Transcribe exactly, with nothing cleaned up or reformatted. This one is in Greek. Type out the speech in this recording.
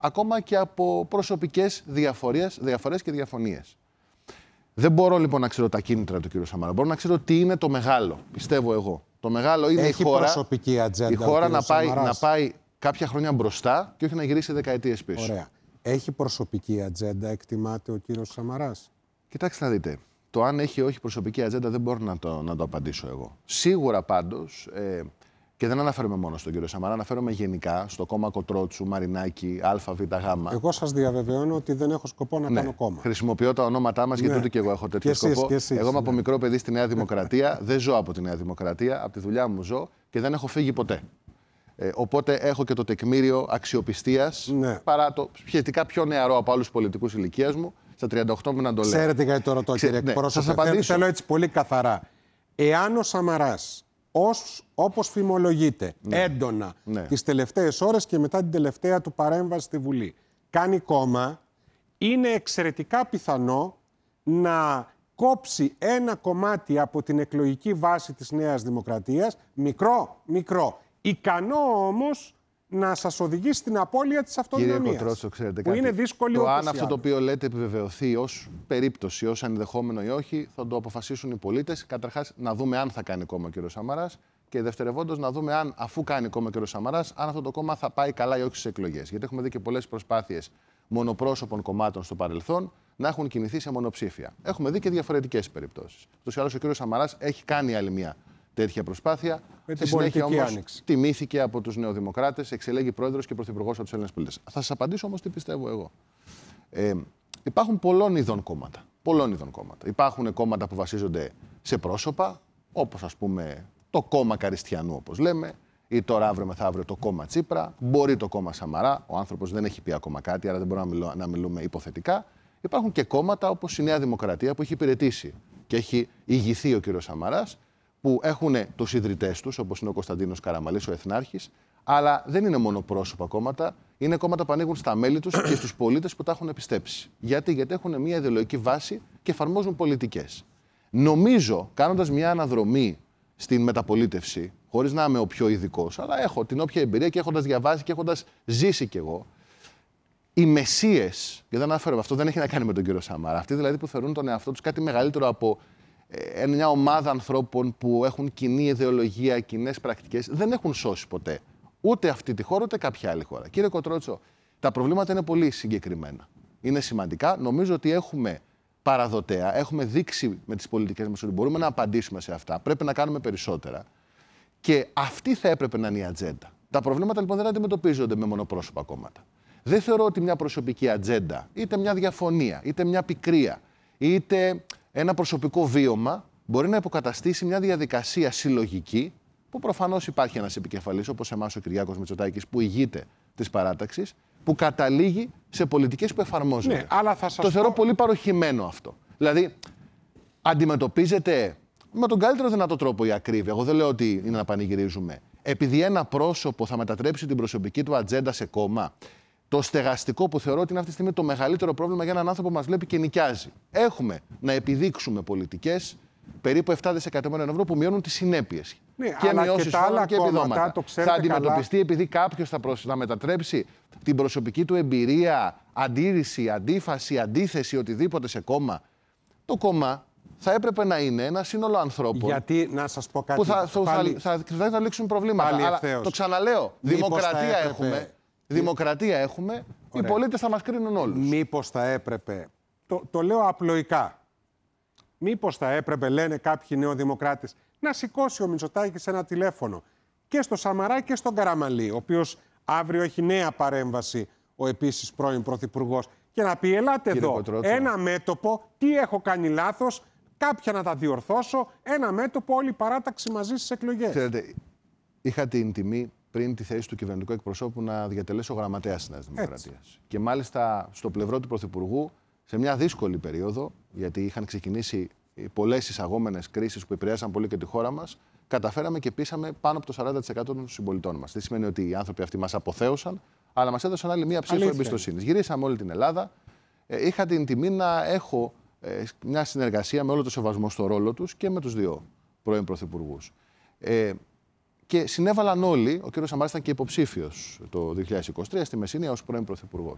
ακόμα και από προσωπικές διαφορές και διαφωνίες. Δεν μπορώ λοιπόν να ξέρω τα κίνητρα του κ. Σαμαρά. Μπορώ να ξέρω τι είναι το μεγάλο, πιστεύω εγώ. Το μεγάλο είναι Έχει η χώρα, προσωπική ατζέντα η χώρα ο να, πάει, Σαμαράς. να πάει κάποια χρόνια μπροστά και όχι να γυρίσει δεκαετίες πίσω. Ωραία. Έχει προσωπική ατζέντα, εκτιμάται ο κύριος Σαμαράς? Κοιτάξτε να δείτε. Το αν έχει ή όχι προσωπική ατζέντα δεν μπορώ να το, να το απαντήσω εγώ. Σίγουρα πάντως, ε, και δεν αναφέρομαι μόνο στον κύριο Σαμαρά, αναφέρομαι γενικά στο κόμμα Κοτρότσου, Μαρινάκη, Α, Β, Γ. Εγώ σας διαβεβαιώνω ότι δεν έχω σκοπό να ναι, κάνω κόμμα. Χρησιμοποιώ τα ονόματά μας, ναι, γιατί ούτε και εγώ έχω τέτοιο και εσείς, σκοπό. και εσείς, εγώ είμαι ναι. από μικρό παιδί στη Νέα Δημοκρατία, δεν ζω από τη Νέα Δημοκρατία, από τη δουλειά μου ζω και δεν έχω φύγει ποτέ. Ε, οπότε έχω και το τεκμήριο αξιοπιστίας, ναι, παρά το σχετικά πιο νεαρό από άλλους πολιτικούς ηλικίας μου, στα τριάντα οκτώ μου να το λέω. Ξέρετε γιατί το ρωτώ, κύριε ναι, εκπρόσωπε? Θέλω, θέλω έτσι πολύ καθαρά. Εάν ο Σαμαράς, ως, όπως φημολογείται, ναι, έντονα, ναι, τις τελευταίες ώρες και μετά την τελευταία του παρέμβαση στη Βουλή, κάνει κόμμα, είναι εξαιρετικά πιθανό να κόψει ένα κομμάτι από την εκλογική βάση της Νέας Δημοκρατίας, μικρό, μικρό, ικανό όμως να σας οδηγήσει στην απώλεια της αυτονομίας. Κύριε Κοτρότσο, ξέρετε που κάτι. Είναι δύσκολη το όπως αν αυτό το οποίο λέτε επιβεβαιωθεί ως περίπτωση, ως ενδεχόμενο ή όχι, θα το αποφασίσουν οι πολίτες. Καταρχάς, να δούμε αν θα κάνει κόμμα ο κ. Σαμαράς και δευτερευόντως να δούμε αν, αφού κάνει κόμμα ο κ. Σαμαράς, αν αυτό το κόμμα θα πάει καλά ή όχι στις εκλογές. Γιατί έχουμε δει και πολλές προσπάθειες μονοπρόσωπων κομμάτων στο παρελθόν να έχουν κινηθεί σε μονοψήφια. Έχουμε δει και διαφορετικές περιπτώσεις. Ούτως ή άλλως ο κ. Σαμαράς έχει κάνει άλλη μια τέτοια προσπάθεια. Στη συνέχεια όμως τιμήθηκε από τους νεοδημοκράτες, εξελέγει πρόεδρος και πρωθυπουργός από τους Έλληνες πολίτες. Θα σας απαντήσω όμως τι πιστεύω εγώ. Ε, υπάρχουν πολλών ειδών κόμματα. Πολλών ειδών κόμματα. Υπάρχουν κόμματα που βασίζονται σε πρόσωπα, όπως ας πούμε το κόμμα Καριστιανού, όπως λέμε, ή τώρα αύριο μεθαύριο το κόμμα Τσίπρα. Μπορεί το κόμμα Σαμαρά. Ο άνθρωπος δεν έχει πει ακόμα κάτι, άρα δεν μπορούμε να, μιλώ, να μιλούμε υποθετικά. Υπάρχουν και κόμματα όπως η Νέα Δημοκρατία που έχει υπηρετήσει και έχει ηγηθεί ο κ. Σαμαράς, που έχουν τους ιδρυτές τους, όπως είναι ο Κωνσταντίνος Καραμαλής, ο Εθνάρχης, αλλά δεν είναι μόνο πρόσωπα κόμματα, είναι κόμματα που ανοίγουν στα μέλη τους και στους πολίτες που τα έχουν πιστέψει. Γιατί, Γιατί έχουν μια ιδεολογική βάση και εφαρμόζουν πολιτικές. Νομίζω, κάνοντας μια αναδρομή στην μεταπολίτευση, χωρίς να είμαι ο πιο ειδικός, αλλά έχω την όποια εμπειρία και έχοντας διαβάσει και έχοντας ζήσει κι εγώ, οι μεσίες, και δεν αναφέρομαι, αυτό δεν έχει να κάνει με τον κύριο Σαμαρά, αυτοί δηλαδή που θεωρούν τον εαυτό τους κάτι μεγαλύτερο από μια ομάδα ανθρώπων που έχουν κοινή ιδεολογία, κοινές πρακτικές, δεν έχουν σώσει ποτέ ούτε αυτή τη χώρα, ούτε κάποια άλλη χώρα. Κύριε Κοτρότσο, τα προβλήματα είναι πολύ συγκεκριμένα. Είναι σημαντικά. Νομίζω ότι έχουμε παραδοτέα, έχουμε δείξει με τις πολιτικές μας ότι μπορούμε να απαντήσουμε σε αυτά. Πρέπει να κάνουμε περισσότερα. Και αυτή θα έπρεπε να είναι η ατζέντα. Τα προβλήματα λοιπόν δεν αντιμετωπίζονται με μονοπρόσωπα κόμματα. Δεν θεωρώ ότι μια προσωπική ατζέντα, είτε μια διαφωνία, είτε μια πικρία, είτε ένα προσωπικό βίωμα μπορεί να υποκαταστήσει μια διαδικασία συλλογική, που προφανώς υπάρχει ένας επικεφαλής, όπως εμάς ο Κυριάκος Μητσοτάκης, που ηγείται της παράταξης, που καταλήγει σε πολιτικές που εφαρμόζονται. Ναι, αλλά θα σας το θεωρώ πω... πολύ παροχημένο αυτό. Δηλαδή, αντιμετωπίζεται με τον καλύτερο δυνατό τρόπο η ακρίβεια. Εγώ δεν λέω ότι είναι να πανηγυρίζουμε. Επειδή ένα πρόσωπο θα μετατρέψει την προσωπική του ατζέντα σε κόμμα, το στεγαστικό που θεωρώ ότι είναι αυτή τη στιγμή το μεγαλύτερο πρόβλημα για έναν άνθρωπο που μας βλέπει και νοικιάζει. Έχουμε να επιδείξουμε πολιτικές περίπου επτά δισεκατομμύρια ευρώ που μειώνουν τις συνέπειες. Ναι, και μειώσεις φόρων και επιδόματα. Θα αντιμετωπιστεί καλά. επειδή κάποιος θα, προσ... θα μετατρέψει την προσωπική του εμπειρία, αντίρρηση, αντίφαση, αντίθεση, οτιδήποτε σε κόμμα. Το κόμμα θα έπρεπε να είναι ένα σύνολο ανθρώπων. Γιατί, να σας πω κάτι. Που θα, πάλι... θα, θα, θα, θα λήξουν προβλήματα. Αλλά το ξαναλέω. Μήπως δημοκρατία έπρεπε... έχουμε. Δημοκρατία έχουμε. Ωραία. Οι πολίτες θα μας κρίνουν όλους. Μήπως θα έπρεπε. Το, το λέω απλοϊκά. Μήπως θα έπρεπε, λένε κάποιοι νεοδημοκράτες, να σηκώσει ο Μητσοτάκης ένα τηλέφωνο και στο Σαμαρά και στον Καραμαλή, ο οποίος αύριο έχει νέα παρέμβαση, ο επίσης πρώην Πρωθυπουργός, και να πει: ελάτε Κύριε εδώ, Κοτρότσο, ένα μέτωπο, τι έχω κάνει λάθος, κάποια να τα διορθώσω, ένα μέτωπο, όλη η παράταξη μαζί στις εκλογές. Ξέρετε, είχα την τιμή πριν τη θέση του κυβερνητικού εκπροσώπου να διατελέσω γραμματέας της Νέας Δημοκρατίας. Και μάλιστα στο πλευρό του Πρωθυπουργού, σε μια δύσκολη περίοδο, γιατί είχαν ξεκινήσει πολλές εισαγόμενες κρίσεις που επηρέασαν πολύ και τη χώρα μας, καταφέραμε και πείσαμε πάνω από το σαράντα τοις εκατό των συμπολιτών μας. Τι σημαίνει ότι οι άνθρωποι αυτοί μας αποθέωσαν, αλλά μας έδωσαν άλλη μία ψήφο εμπιστοσύνης. Γυρίσαμε όλη την Ελλάδα. Ε, είχα την τιμή να έχω ε, μια συνεργασία με όλο το σεβασμό στο ρόλο τους και με τους δύο πρώην πρωθυπουργούς. Ε, Και συνέβαλαν όλοι, ο κ. Σαμαράς ήταν και υποψήφιος το δύο χιλιάδες είκοσι τρία στη Μεσσηνία ως πρώην πρωθυπουργός.